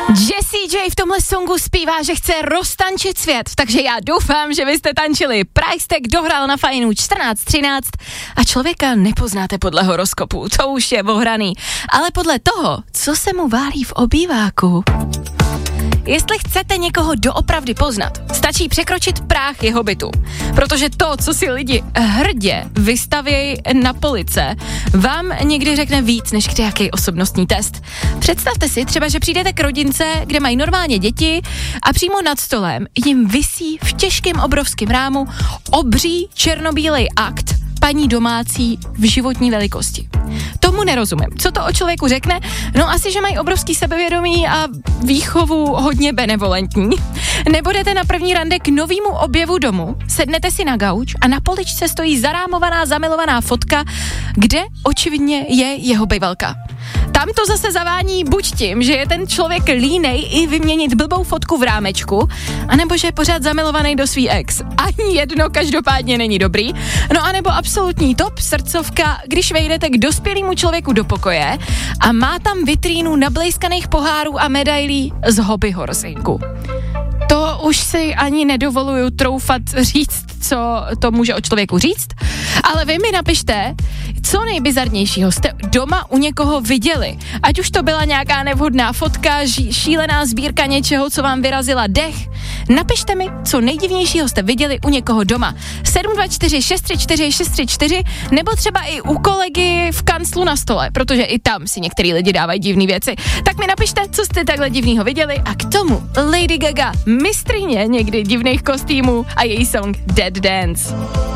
Jessie J v tomhle songu zpívá, že chce roztančit svět, takže já doufám, že vy jste tančili. Price Tag dohrál na fajnu 14:13 a člověka nepoznáte podle horoskopu, to už je ohraný, ale podle toho, co se mu válí v obýváku. Jestli chcete někoho doopravdy poznat, stačí překročit práh jeho bytu, protože to, co si lidi hrdě vystavějí na police, vám někdy řekne víc než kdejaký osobnostní test. Představte si třeba, že přijdete k rodince, kde mají normálně děti a přímo nad stolem jim visí v těžkém obrovském rámu obří černobílej akt paní domácí v životní velikosti. Tomu nerozumím. Co to o člověku řekne? No asi, že mají obrovský sebevědomí a výchovu hodně benevolentní. Nebo jdete na první rande k novému objevu domu, sednete si na gauč a na poličce stojí zarámovaná, zamilovaná fotka, kde očividně je jeho bývalka. Tam to zase zavání buď tím, že je ten člověk línej i vyměnit blbou fotku v rámečku, anebo že je pořád zamilovaný do svý ex. Ani jedno každopádně není dobrý. No anebo absolutní top, srdcovka, když vejdete k dospělému člověku do pokoje a má tam vitrínu nablejskaných pohárů a medailí z hobby horsinku. To už si ani nedovoluju troufat říct, co to může o člověku říct, ale vy mi napište, co nejbizarnějšího jste doma u někoho viděli. Ať už to byla nějaká nevhodná fotka, šílená sbírka něčeho, co vám vyrazila dech. Napište mi, co nejdivnějšího jste viděli u někoho doma. 724 634 634 nebo třeba i u kolegy v kanclu na stole, protože i tam si některý lidi dávají divné věci. Tak mi napište, co jste takhle divného viděli a k tomu Lady Gaga, mistryně někdy divných kostýmů a její song Dead Dance.